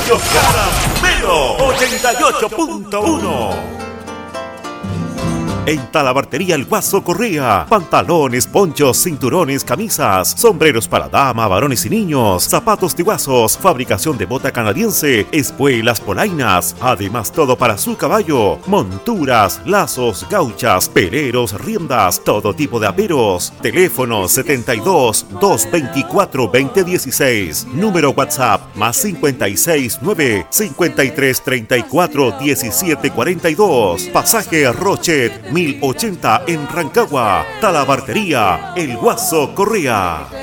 Radio Caramelo 88.1. En Talabartería El Guaso Correa, pantalones, ponchos, cinturones, camisas, sombreros para dama, varones y niños, zapatos de guasos, fabricación de bota canadiense, espuelas, polainas, además todo para su caballo, monturas, lazos, gauchas, peleros, riendas, todo tipo de aperos. Teléfono 72 224 2016, número WhatsApp más 569 53 34 17 42, pasaje Rochet 1080 en Rancagua. Talabartería El Guaso Correa.